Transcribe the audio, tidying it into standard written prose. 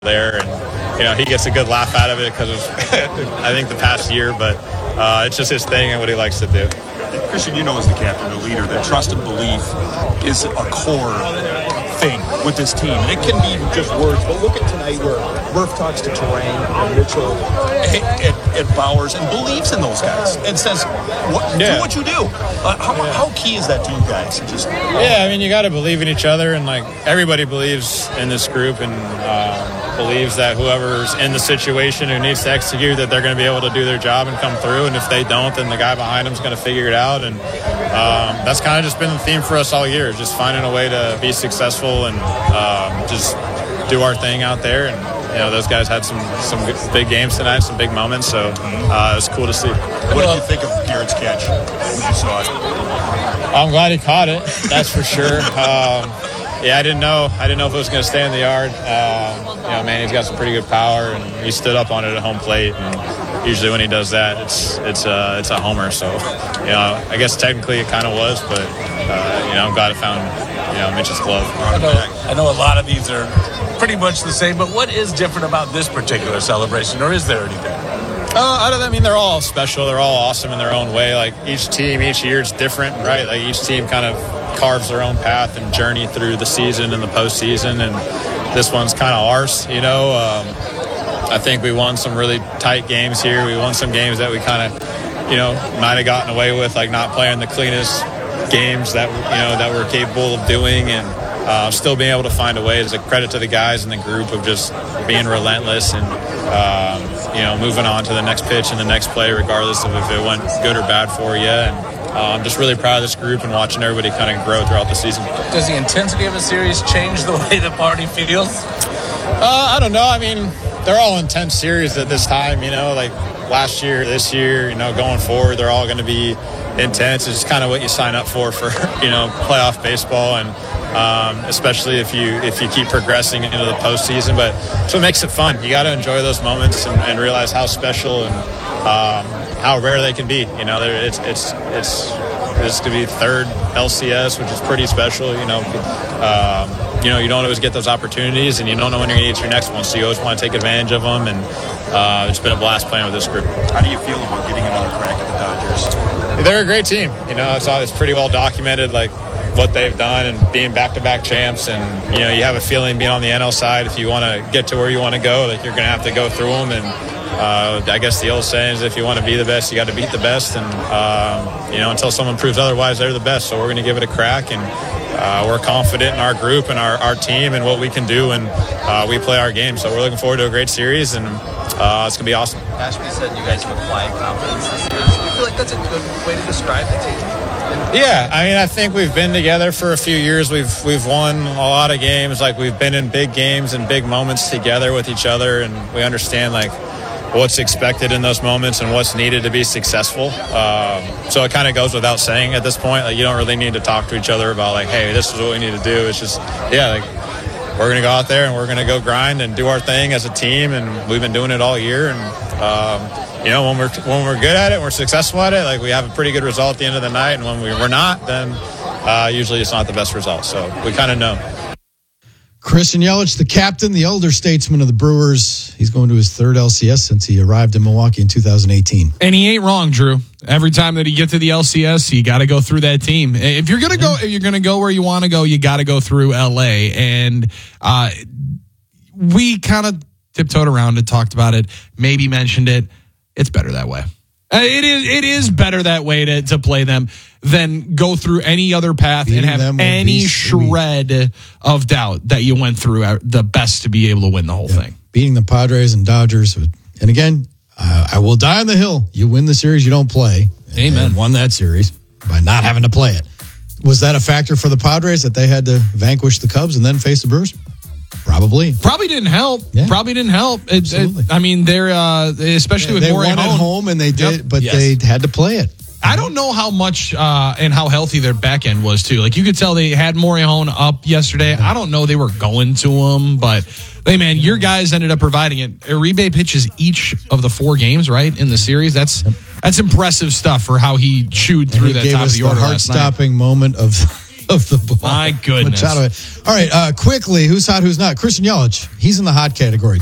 there, and he gets a good laugh out of it because of I think the past year, but it's just his thing and what he likes to do. Christian, as the captain, the leader, that trust and belief is a core thing with this team. And it can be just words, but look at tonight where Murph talks to Terang and Mitchell and Bowers and believes in those guys and says, do what you do. How key is that to you guys? You got to believe in each other, and everybody believes in this group and believes that whoever's in the situation who needs to execute, that they're going to be able to do their job and come through, and if they don't, then the guy behind them is going to figure it out. And that's kind of just been the theme for us all year, just finding a way to be successful and just do our thing out there. And those guys had some big games tonight, some big moments, so it was cool to see. What did you think of Garrett's catch when you saw it? I'm glad he caught it, that's for sure. I didn't know if it was going to stay in the yard. Manny's got some pretty good power, and he stood up on it at home plate. And usually when he does that, it's a homer. So, I guess technically it kind of was, but I'm glad it found Mitch's glove. I know a lot of these are pretty much the same, but what is different about this particular celebration, or is there anything? They're all special. They're all awesome in their own way. Each team, each year is different, right? Each team kind of carves their own path and journey through the season and the postseason, and this one's kind of ours. I think we won some really tight games here. We won some games that we kind of, might have gotten away with, not playing the cleanest games that we're capable of doing, and still being able to find a way. Is a credit to the guys in the group of just being relentless and moving on to the next pitch and the next play, regardless of if it went good or bad for you. And I'm just really proud of this group and watching everybody kind of grow throughout the season. Does the intensity of a series change the way the party feels? I don't know. They're all intense series at this time, last year, this year, going forward, they're all going to be intense. It's kind of what you sign up for playoff baseball, and especially if you keep progressing into the postseason. But so it makes it fun. You got to enjoy those moments and realize how special and how rare they can be. It's to be third LCS, which is pretty special. You don't always get those opportunities, and you don't know when you're going to get your next one. So you always want to take advantage of them, and it's been a blast playing with this group. How do you feel about getting another crack at the Dodgers? They're a great team. It's pretty well documented, what they've done and being back-to-back champs. And, you have a feeling being on the NL side, if you want to get to where you want to go, you're going to have to go through them. And I guess the old saying is if you want to be the best, you got to beat the best. And, until someone proves otherwise, they're the best. So we're going to give it a crack. And we're confident in our group and our team and what we can do. And we play our game. So we're looking forward to a great series. And it's going to be awesome. Ashby said you guys have applied confidence this year. Do you feel like that's a good way to describe the team? Yeah, I think we've been together for a few years. We've won a lot of games. We've been in big games and big moments together with each other, and we understand what's expected in those moments and what's needed to be successful. So it kind of goes without saying at this point. You don't really need to talk to each other about hey, this is what we need to do. It's just we're going to go out there and we're going to go grind and do our thing as a team, and we've been doing it all year. And when we're good at it, we're successful at it, we have a pretty good result at the end of the night. And when we're not, then usually it's not the best result. So we kind of know. Christian Yelich, the captain, the elder statesman of the Brewers. He's going to his third LCS since he arrived in Milwaukee in 2018. And he ain't wrong, Drew. Every time that he gets to the LCS, you got to go through that team. If you're going to go where you want to go, you got to go through LA. And we kind of tiptoed around it, talked about it, maybe mentioned it. It's better that way. It is better that way to play them than go through any other path and have any shred of doubt that you went through the best to be able to win the whole thing. Beating the Padres and Dodgers. And again, I will die on the hill. You win the series, you don't play. Amen. And won that series by not having to play it. Was that a factor for the Padres that they had to vanquish the Cubs and then face the Brewers? Probably didn't help. Yeah. Probably didn't help. They're especially with Morejon. They won at home and they did, but they had to play it. I don't know how much and how healthy their back end was too. You could tell they had Morejon up yesterday. I don't know they were going to him, but your guys ended up providing it. Uribe pitches each of the 4 games, right, in the series. That's impressive stuff for how he chewed through that top of the order last night. Heart-stopping moment of of the ball. My goodness. Machado. All right, quickly, who's hot, who's not? Christian Yelich, he's in the hot category.